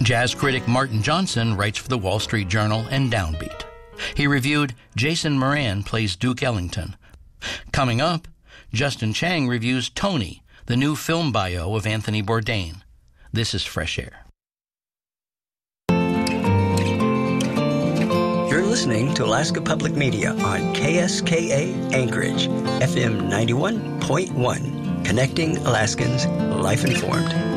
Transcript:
Jazz critic Martin Johnson writes for the Wall Street Journal and Downbeat. He reviewed Jason Moran Plays Duke Ellington. Coming up, Justin Chang reviews Tony, the new film bio of Anthony Bourdain. This is Fresh Air. You're listening to Alaska Public Media on KSKA Anchorage, FM 91.1, connecting Alaskans, life informed.